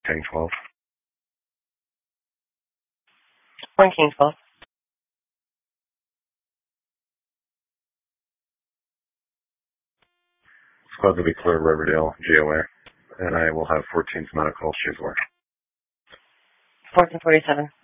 1012. One King 12. Squad will be clear Riverdale, GOA. And I will have 14th medical, she's work. 1447.